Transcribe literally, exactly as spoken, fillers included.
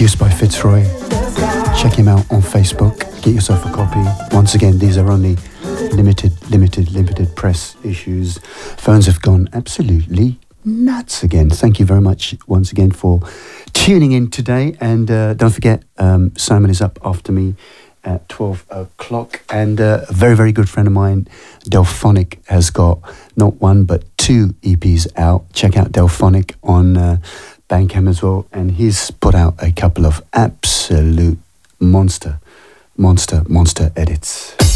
produced by Fitzroy. Check him out on Facebook. Get yourself a copy. Once again, these are only limited, limited, limited press issues. Phones have gone absolutely nuts again. Thank you very much once again for tuning in today. And uh, don't forget, um, Simon is up after me at twelve o'clock. And uh, a very, very good friend of mine, Delphonic, has got not one but two E Ps out. Check out Delphonic on uh, Bandcamp as well. And he's put out a couple of absolute monster, monster, monster edits.